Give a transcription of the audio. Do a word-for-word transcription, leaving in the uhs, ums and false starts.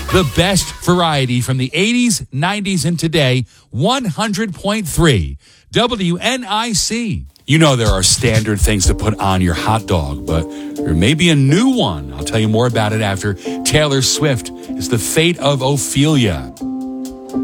The best variety from the eighties, nineties, and today, one hundred point three W N I C. You know there are standard things to put on your hot dog, but there may be a new one. I'll tell you more about it after Taylor Swift is The Fate of Ophelia.